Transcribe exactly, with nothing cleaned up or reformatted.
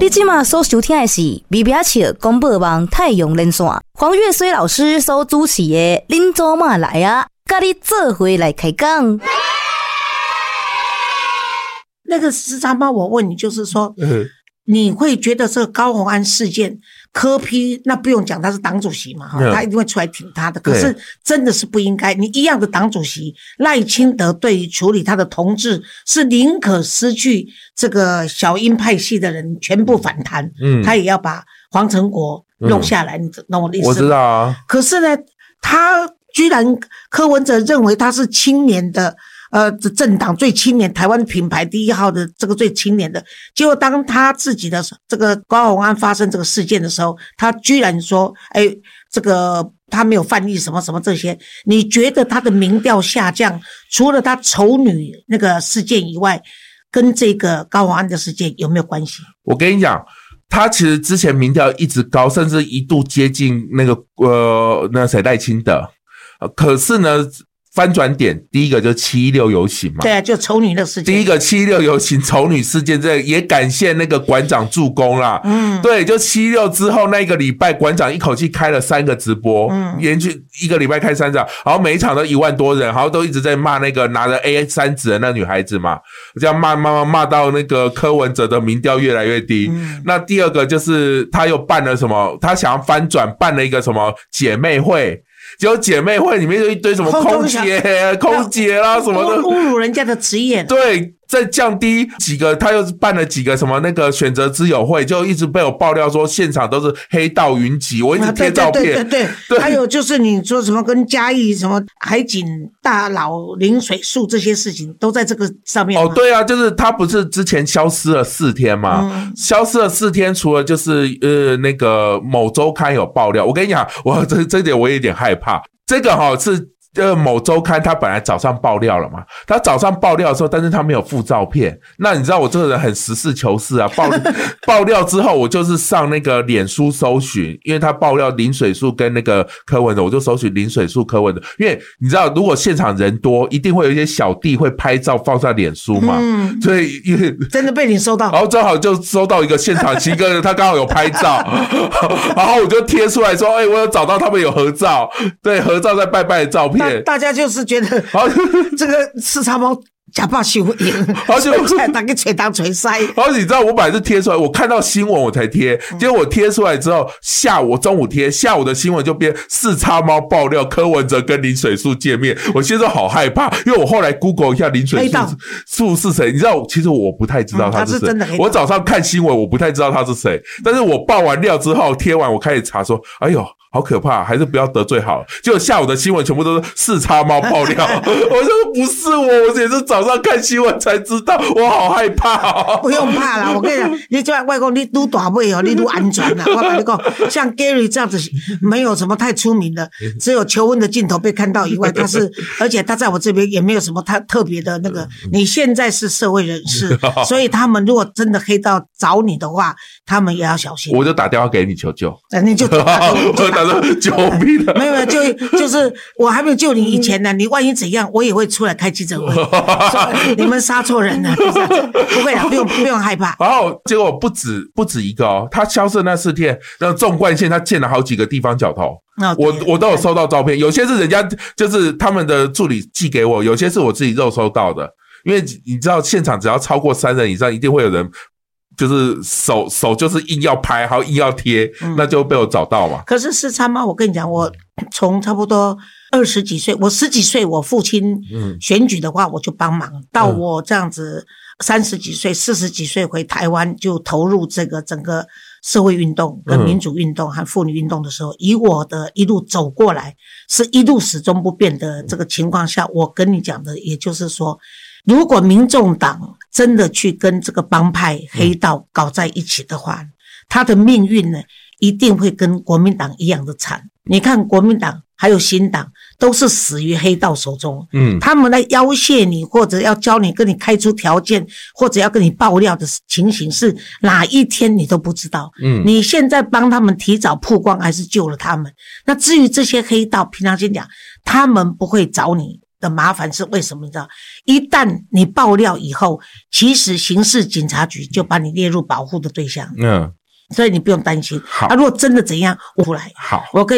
你现在所收听的是微微笑广播网太阳连线，黄月水老师所主持的恁祖妈来啊，跟你做伙来开讲。 那个时差猫，我问你，就是说， 嗯、 你会觉得这个高虹安事件，柯 P 那不用讲，他是党主席嘛，嗯、他一定会出来挺他的。可是真的是不应该，你一样的党主席赖清德对于处理他的同志，是宁可失去这个小鹰派系的人全部反弹，嗯，他也要把黄成国弄下来，嗯、你懂我的意思吗？ 我知道啊。 可是呢，他居然柯文哲认为他是青年的。呃，政党最青年，台湾品牌第一号的这个最青年的，结果当他自己的这个高虹安发生这个事件的时候，他居然说，哎，这个他没有犯意什么什么这些，你觉得他的民调下降，除了他丑女那个事件以外，跟这个高虹安的事件有没有关系？ 我跟你讲，他其实之前民调一直高，甚至一度接近那个呃那谁赖清德，呃，可是呢。翻转点，第一个就是七一六游行嘛， 对啊，就丑女的事件。 第一个七一六游行丑女事件，这也感谢那个馆长助攻啦。嗯，对，就七一六之后那个礼拜，馆长一口气开了三个直播，嗯，连续一个礼拜开三场，然后每一场都一万多人，然后都一直在骂那个拿着 A 三 纸的那女孩子嘛，这样骂骂骂骂到那个柯文哲的民调越来越低。嗯，那第二个就是他又办了什么？他想要翻转，办了一个什么姐妹会。结果姐妹会里面就一堆什么空姐、空姐啦什么的， 侮辱人家的职业。 对，再降低几个，他又办了几个什么那个选择之友会，就一直被我爆料说现场都是黑道云集，我一直贴照片。 对对对 对, 对, 对，还有就是你说什么跟嘉义什么海景大佬临水树这些事情都在这个上面。 哦，对啊，就是他不是之前消失了四天嘛？嗯、消失了四天，除了就是呃那个某周刊有爆料，我跟你讲，我这这点我有点害怕。这个齁是呃某周刊他本来早上爆料了嘛，他早上爆料的时候，但是他没有附照片。那你知道我这个人很实事求是啊，爆爆料之后，我就是上那个脸书搜寻，因为他爆料林水树跟那个柯文哲，我就搜寻林水树柯文哲，因为你知道如果现场人多，一定会有一些小弟会拍照放在脸书嘛，嗯，所以因为真的被你收到， 然后正好就收到一个现场七个他刚好有拍照，然后我就贴出来说，哎、欸，我有找到他们有合照，对，合照在拜拜的照片。 大家就是觉得这个四叉猫假扮修赢， 而且才打个捶当捶塞。 然后你知道我本来是贴出来，我看到新闻我才贴，结果我贴出来之后，下午我中午贴，下午的新闻就变四叉猫爆料柯文哲跟林水树见面，我现在好害怕，因为我后来 Google 一下林水树是谁，你知道，其实我不太知道他是谁、嗯，是我早上看新闻，我不太知道他是谁，但是我爆完料之后贴完，我开始查说，哎呦。好可怕，还是不要得罪好了。结果下午的新闻全部都是四叉猫爆料，我说不是我，我也是早上看新闻才知道，我好害怕哦。 不用怕啦，我跟你讲，你这外公你愈大尾哦，你愈安全啦。我跟你讲，像 Gary 这样子，没有什么太出名的，只有求婚的镜头被看到以外，他是，而且他在我这边也没有什么太特别的那个。你现在是社会人士，所以他们如果真的黑到找你的话，他们也要小心。 我就打电话给你求救， 你就打我打救命了！ 没有没有，就就是我还没有救你以前呢，你万一怎样，我也会出来开记者会。你们杀错人了，不会啦，不用不用害怕。 然后结果不止不止一个哦，他消失那四天，那纵贯线他建了好几个地方角头。哦、我我都有收到照片，有些是人家就是他们的助理寄给我，有些是我自己肉收到的。因为你知道现场只要超过三人以上，一定会有人。就是手手就是硬要拍，还有硬要贴、嗯，那就被我找到嘛。 可是四叉猫，我跟你讲，我从差不多二十几岁，我十几岁，我父亲选举的话，我就帮忙、嗯。到我这样子三十几岁、四十几岁回台湾，就投入这个整个社会运动、跟民主运动和妇女运动的时候，嗯、以我的一路走过来，是一路始终不变的这个情况下，我跟你讲的，也就是说。如果民众党真的去跟这个帮派黑道搞在一起的话，他的命运呢，一定会跟国民党一样的惨。你看国民党还有新党都是死于黑道手中，嗯，他们来要挟你，或者要教你跟你开出条件，或者要跟你爆料的情形是哪一天你都不知道，嗯，你现在帮他们提早曝光还是救了他们？那至于这些黑道，平常心讲，他们不会找你的麻烦是为什么？你知道，一旦你爆料以后，其实刑事警察局就把你列入保护的对象。嗯，所以你不用担心。 好， 啊，如果真的怎样，我来。 好， 我可以